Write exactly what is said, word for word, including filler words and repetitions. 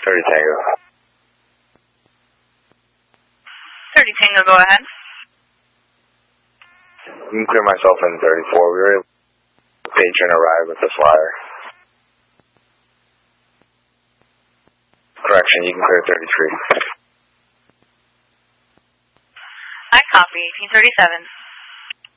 thirty Tango. thirty Tango, go ahead. You can clear myself in thirty-four. We were able to patron arrive with the flyer. Correction, you can clear thirty-three. I copy, eighteen thirty-seven.